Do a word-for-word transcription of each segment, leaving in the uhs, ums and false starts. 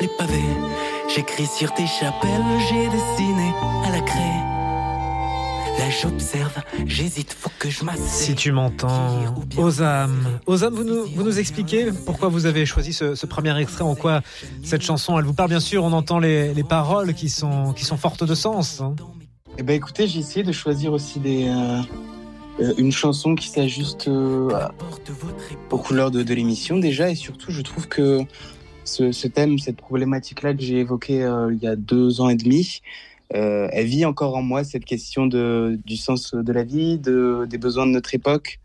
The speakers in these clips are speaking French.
les pavés. J'écris sur tes chapelles, j'ai dessiné à la craie. Là j'observe, j'hésite, faut que je m'asseye. Si tu m'entends, Ozam. Ozam, vous nous, vous nous expliquez pourquoi vous avez choisi ce, ce premier extrait, en quoi cette chanson, elle vous parle. Bien sûr, on entend les, les paroles qui sont, qui sont fortes de sens. Hein. Eh ben écoutez, j'ai essayé de choisir aussi des, euh, une chanson qui s'ajuste euh, aux couleurs de, de l'émission déjà, et surtout je trouve que ce, ce thème, cette problématique-là que j'ai évoquée euh, il y a deux ans et demi, Euh, elle vit encore en moi, cette question de, du sens de la vie, de, des besoins de notre époque,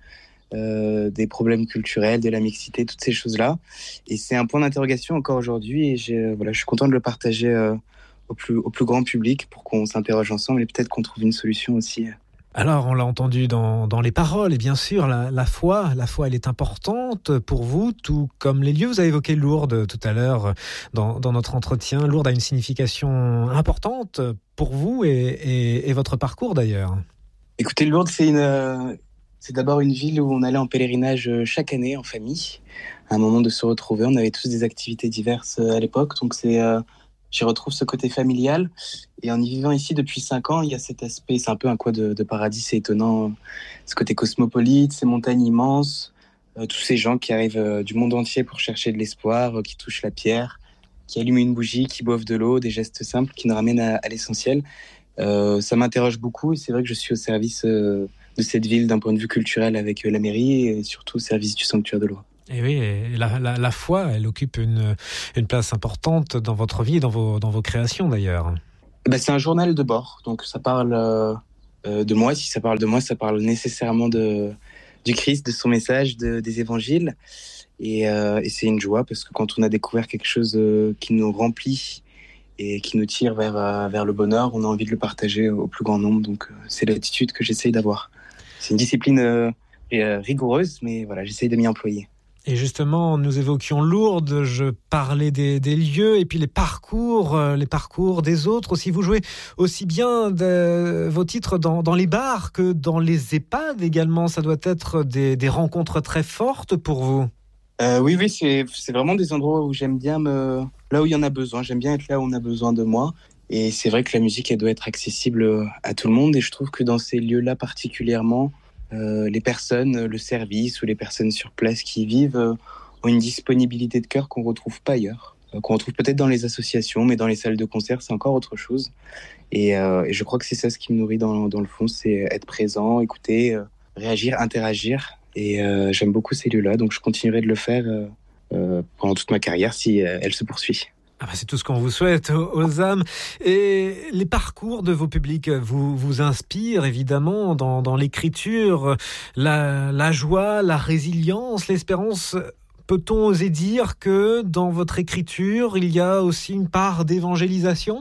euh, des problèmes culturels, de la mixité, toutes ces choses-là. Et c'est un point d'interrogation encore aujourd'hui. Et j'ai, voilà, je suis content de le partager euh, au, plus, au plus grand public pour qu'on s'interroge ensemble et peut-être qu'on trouve une solution aussi. Alors, on l'a entendu dans, dans les paroles, et bien sûr, la, la foi, la foi, elle est importante pour vous, tout comme les lieux. Vous avez évoqué Lourdes tout à l'heure dans, dans notre entretien. Lourdes a une signification importante pour vous et, et, et votre parcours d'ailleurs. Écoutez, Lourdes, c'est, une, c'est d'abord une ville où on allait en pèlerinage chaque année en famille. À un moment de se retrouver, on avait tous des activités diverses à l'époque, donc c'est... Euh, J'y retrouve ce côté familial. Et en y vivant ici depuis cinq ans, il y a cet aspect, c'est un peu un coin de, de paradis, c'est étonnant. Ce côté cosmopolite, ces montagnes immenses, euh, tous ces gens qui arrivent euh, du monde entier pour chercher de l'espoir, euh, qui touchent la pierre, qui allument une bougie, qui boivent de l'eau, des gestes simples qui nous ramènent à, à l'essentiel. Euh, ça m'interroge beaucoup et c'est vrai que je suis au service euh, de cette ville d'un point de vue culturel avec euh, la mairie et surtout au service du sanctuaire de l'eau. Et oui, et la, la, la foi, elle occupe une, une place importante dans votre vie et dans vos, dans vos créations d'ailleurs. Ben, c'est un journal de bord, donc ça parle euh, de moi. Si ça parle de moi, ça parle nécessairement de, du Christ, de son message, de, des évangiles. Et, euh, et c'est une joie parce que quand on a découvert quelque chose euh, qui nous remplit et qui nous tire vers, euh, vers le bonheur, on a envie de le partager au plus grand nombre. Donc euh, c'est l'attitude que j'essaye d'avoir. C'est une discipline euh, rigoureuse, mais voilà, j'essaye de m'y employer. Et justement, nous évoquions Lourdes, je parlais des, des lieux et puis les parcours, euh, les parcours des autres aussi. Vous jouez aussi bien de, vos titres dans, dans les bars que dans les EHPAD également. Ça doit être des, des rencontres très fortes pour vous. Euh, oui, oui, c'est, c'est vraiment des endroits où j'aime bien me... Là où il y en a besoin, j'aime bien être là où on a besoin de moi. Et c'est vrai que la musique, elle doit être accessible à tout le monde. Et je trouve que dans ces lieux-là particulièrement, Euh, les personnes, le service ou les personnes sur place qui y vivent euh, ont une disponibilité de cœur qu'on retrouve pas ailleurs, euh, qu'on retrouve peut-être dans les associations, mais dans les salles de concert, c'est encore autre chose. Et, euh, et je crois que c'est ça ce qui me nourrit dans, dans le fond, c'est être présent, écouter, euh, réagir, interagir. Et euh, j'aime beaucoup ces lieux-là, donc je continuerai de le faire euh, euh, pendant toute ma carrière si euh, elle se poursuit. Ah bah c'est tout ce qu'on vous souhaite, Ozam. Et les parcours de vos publics vous, vous inspirent évidemment dans, dans l'écriture, la, la joie, la résilience, l'espérance. Peut-on oser dire que dans votre écriture, il y a aussi une part d'évangélisation ?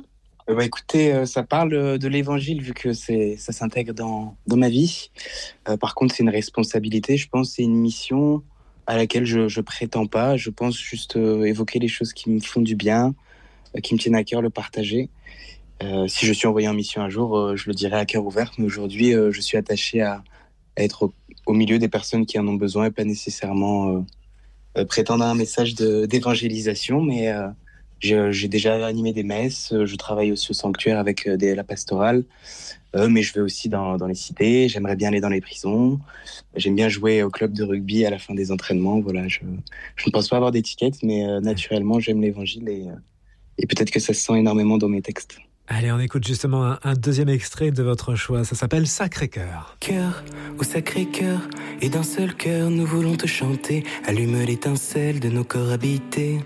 Euh, bah écoutez, euh, ça parle de l'évangile vu que c'est, ça s'intègre dans, dans ma vie. Euh, par contre, c'est une responsabilité, je pense, c'est une mission à laquelle je, je prétends pas. Je pense juste euh, évoquer les choses qui me font du bien, euh, qui me tiennent à cœur, le partager. Euh, si je suis envoyé en mission un jour, euh, je le dirai à cœur ouvert. Mais aujourd'hui, euh, je suis attaché à, à être au, au milieu des personnes qui en ont besoin et pas nécessairement euh, euh, prétendre à un message de, d'évangélisation. Mais euh, j'ai, j'ai déjà animé des messes. Je travaille aussi au sanctuaire avec euh, des, la pastorale. Euh, mais je vais aussi dans, dans les cités, j'aimerais bien aller dans les prisons, j'aime bien jouer au club de rugby à la fin des entraînements. Voilà, je, je ne pense pas avoir d'étiquette, mais euh, naturellement j'aime l'évangile et, euh, et peut-être que ça se sent énormément dans mes textes. Allez, on écoute justement un, un deuxième extrait de votre choix, ça s'appelle Sacré-Cœur. Cœur au Sacré-Cœur, et d'un seul cœur nous voulons te chanter, allume l'étincelle de nos corps habités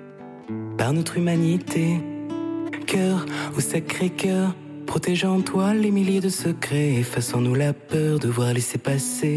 par notre humanité. Cœur au Sacré-Cœur, protège en toi les milliers de secrets, effaçant-nous la peur de voir laisser passer